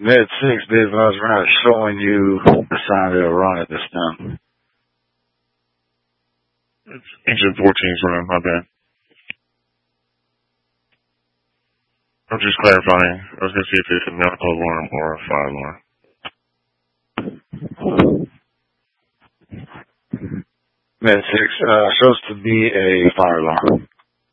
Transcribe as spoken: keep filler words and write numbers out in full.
Med six, Biz Buzz Runner showing you the sign it'll run at this time. It's engine fourteen's running, my bad. I'm just clarifying. I was going to see if it's a medical alarm or a fire alarm. Med six, uh, shows to be a fire alarm.